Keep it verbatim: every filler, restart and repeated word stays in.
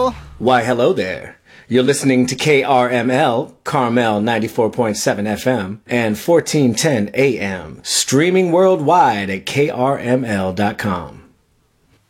people. Why, hello there. You're listening to K R M L, Carmel ninety-four point seven F M, and fourteen ten A M, streaming worldwide at K R M L dot com.